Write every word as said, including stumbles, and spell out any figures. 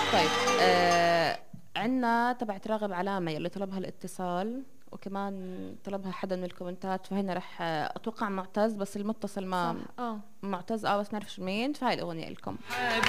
طيب آه عندنا تبعت راغب علامة يلي طلبها الاتصال، وكمان طلبها حدا من الكومنتات، فهنا رح آه، اتوقع معتز، بس المتصل صح ما اه معتز اه بس نعرفش مين، فهاي الاغنية لكم.